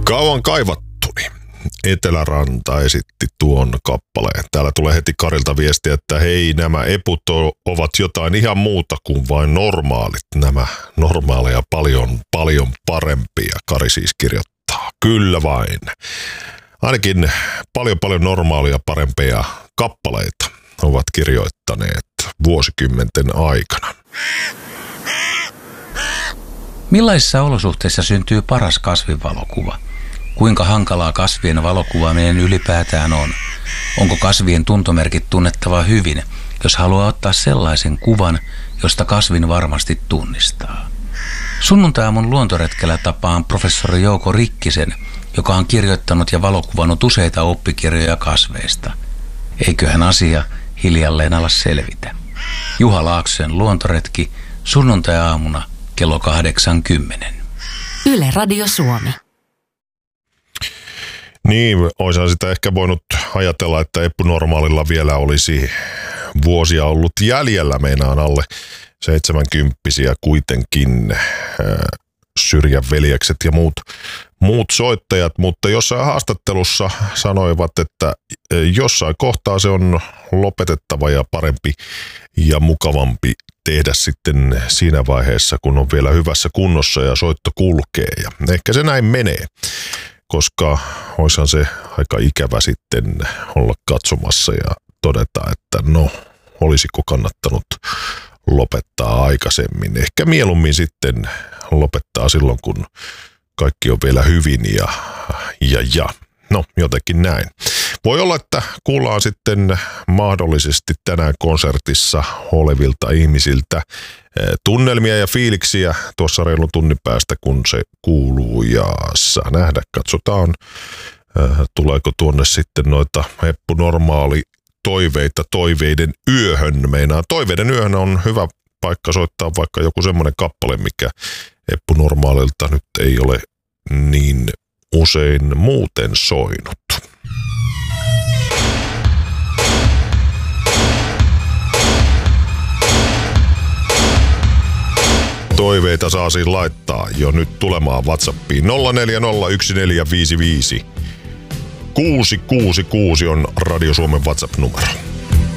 Kauan kaivattuni. Eteläranta esitti tuon kappaleen. Täällä tulee heti Karilta viestiä, että hei, nämä eput ovat jotain ihan muuta kuin vain normaalit. Nämä normaaleja paljon parempia, Kari siis kirjoittaa. Kyllä vain. Ainakin paljon normaalia parempia kappaleita ovat kirjoittaneet vuosikymmenten aikana. Millaisissa olosuhteissa syntyy paras kasvinvalokuva? Kuinka hankalaa kasvien valokuvaaminen ylipäätään on? Onko kasvien tuntomerkit tunnettava hyvin, jos haluaa ottaa sellaisen kuvan, josta kasvin varmasti tunnistaa? Sunnuntai-aamun luontoretkellä tapaan professori Jouko Rikkisen, joka on kirjoittanut ja valokuvannut useita oppikirjoja kasveista. Eiköhän asia hiljalleen ala selvitä. Juha Laaksosen luontoretki sunnuntai-aamuna kello 8:10. Yle Radio Suomi. Niin, olisin sitä ehkä voinut ajatella, että epänormaalilla vielä olisi vuosia ollut jäljellä, meinaan alle 70-vuotiaita kuitenkin Syrjän veljekset ja muut soittajat, mutta jossain haastattelussa sanoivat, että jossain kohtaa se on lopetettava ja parempi ja mukavampi tehdä sitten siinä vaiheessa, kun on vielä hyvässä kunnossa ja soitto kulkee. Ja ehkä se näin menee, koska olisihan se aika ikävä sitten olla katsomassa ja todeta, että no, olisiko kannattanut lopettaa aikaisemmin. Ehkä mieluummin sitten lopettaa silloin, kun kaikki on vielä hyvin ja. No, jotenkin näin. Voi olla, että kuullaan sitten mahdollisesti tänään konsertissa olevilta ihmisiltä tunnelmia ja fiiliksiä tuossa reilun tunnin päästä, kun se kuuluu, ja saa nähdä. Katsotaan, tuleeko tuonne sitten noita eppunormaali toiveita toiveiden yöhön. Meinaa toiveiden yöhön on hyvä paikka soittaa vaikka joku semmoinen kappale, mikä eppunormaalilta nyt ei ole niin usein muuten soinut. Toiveita saa siis laittaa jo nyt tulemaan WhatsAppiin 0401455666 on Radio Suomen WhatsApp-numero.